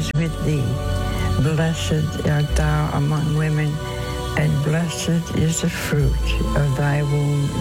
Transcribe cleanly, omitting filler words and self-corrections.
is with thee. Blessed art thou among women, and blessed is the fruit of thy womb,